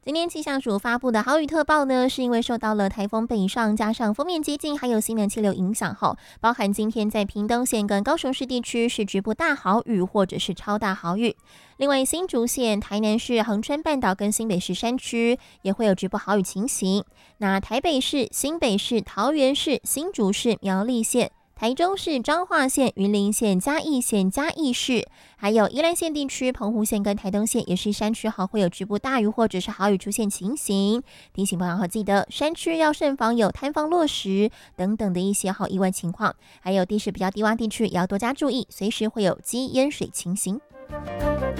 今天气象署发布的豪雨特报呢，是因为受到了台风北上加上锋面接近，还有西南气流影响后，包含今天在屏东县跟高雄市地区是局部大豪雨或者是超大豪雨。另外，新竹县、台南市、恒春半岛跟新北市山区也会有局部豪雨情形。那台北市、新北市、桃园市、新竹市、苗栗县、台中市、彰化县、云林县、嘉义县、嘉义市，还有宜兰县地区、澎湖县跟台东县也是山区会有局部大雨或者是豪雨出现情形。提醒朋友记得山区要慎防有坍方落石等等的一些意外情况，还有地势比较低洼地区也要多加注意，随时会有积淹水情形。